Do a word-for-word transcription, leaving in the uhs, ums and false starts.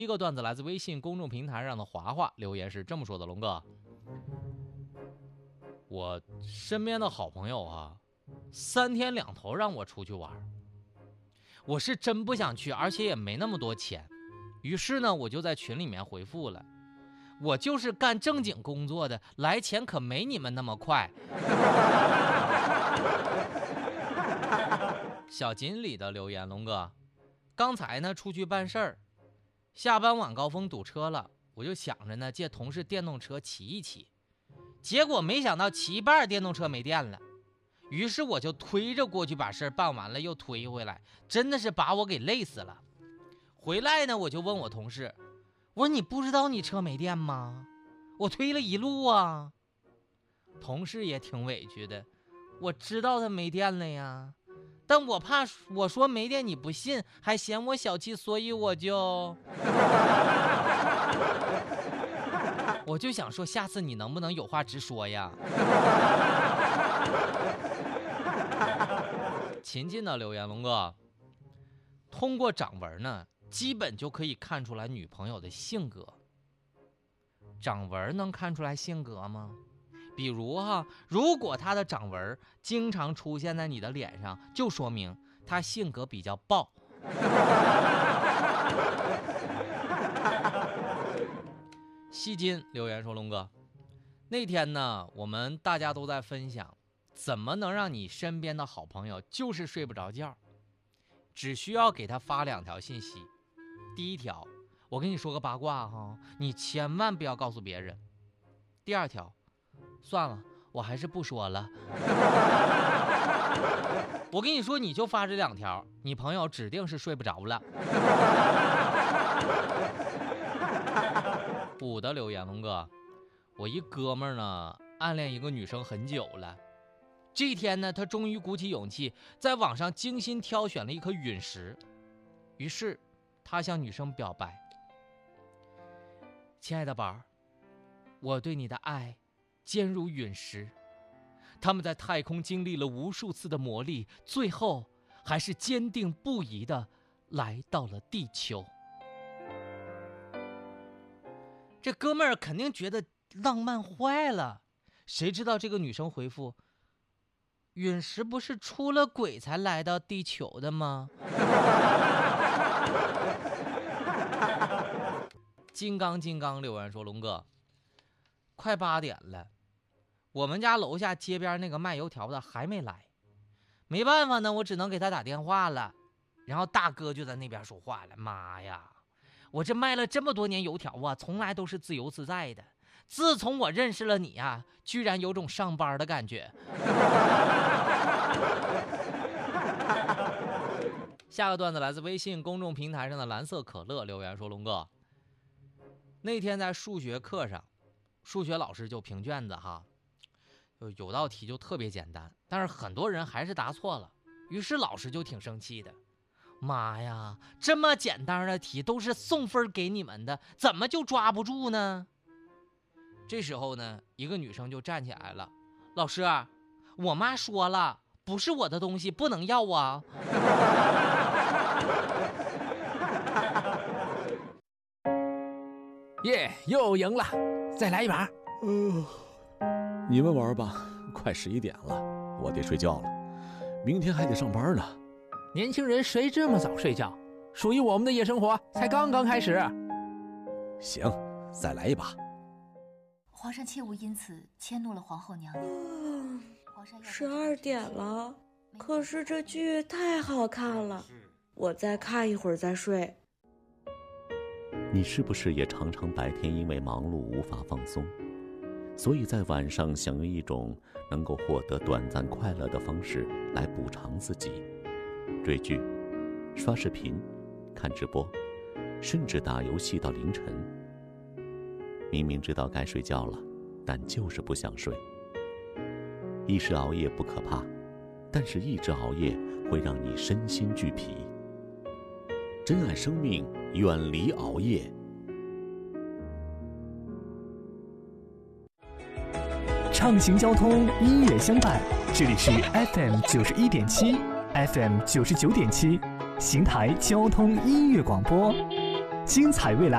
一个段子来自微信公众平台上的华华，留言是这么说的：龙哥，我身边的好朋友啊，三天两头让我出去玩，我是真不想去，而且也没那么多钱。于是呢，我就在群里面回复了，我就是干正经工作的，来钱可没你们那么快。小锦鲤的留言：龙哥，刚才呢出去办事儿，下班晚高峰堵车了，我就想着呢借同事电动车骑一骑，结果没想到骑一半电动车没电了，于是我就推着过去把事儿办完了又推回来，真的是把我给累死了。回来呢我就问我同事，我说你不知道你车没电吗？我推了一路啊。同事也挺委屈的，我知道他没电了呀，但我怕我说没电你不信，还嫌我小气，所以我就我就想说，下次你能不能有话直说呀？秦晋的留言：龙哥，通过掌纹呢，基本就可以看出来女朋友的性格。掌纹能看出来性格吗？比如哈，如果她的掌纹经常出现在你的脸上，就说明她性格比较暴。细金留言说：龙哥，那天呢，我们大家都在分享怎么能让你身边的好朋友就是睡不着觉，只需要给他发两条信息。第一条，我跟你说个八卦哈，你千万不要告诉别人。第二条，算了，我还是不说了。我跟你说，你就发这两条，你朋友指定是睡不着了。五的留言：龙哥，我一哥们儿呢暗恋一个女生很久了，这一天呢他终于鼓起勇气在网上精心挑选了一颗陨石，于是他向女生表白，亲爱的宝儿，我对你的爱坚如陨石。他们在太空经历了无数次的磨砺，最后还是坚定不移地来到了地球。这哥们儿肯定觉得浪漫坏了，谁知道这个女生回复，陨石不是出了轨才来到地球的吗？金刚金刚留言说：龙哥，快八点了，我们家楼下街边那个卖油条的还没来，没办法呢，我只能给他打电话了。然后大哥就在那边说话了，妈呀，我这卖了这么多年油条啊，从来都是自由自在的，自从我认识了你啊，居然有种上班的感觉。下个段子来自微信公众平台上的蓝色可乐留言说：龙哥，那天在数学课上，数学老师就评卷子哈，有道题就特别简单，但是很多人还是答错了，于是老师就挺生气的，妈呀，这么简单的题都是送分给你们的，怎么就抓不住呢？这时候呢，一个女生就站起来了，老师，我妈说了，不是我的东西不能要啊。 耶，又赢了，再来一把。 呃，你们玩吧，快十一点了，我得睡觉了，明天还得上班呢。 年轻人谁这么早睡觉？属于我们的夜生活才刚刚开始。 行，再来一把。 皇上切勿因此迁怒了皇后娘娘。皇上十二点了，可是这剧太好看了，我再看一会儿再睡。 你是不是也常常白天因为忙碌无法放松，所以在晚上想用一种能够获得短暂快乐的方式来补偿自己？追剧、刷视频、看直播，甚至打游戏到凌晨。明明知道该睡觉了，但就是不想睡。一时熬夜不可怕，但是一直熬夜会让你身心俱疲。珍爱生命，远离熬夜。 畅行交通，音乐相伴，这里是 F M 九十一点七 ，F M 九十九点七，邢台交通音乐广播，精彩未来。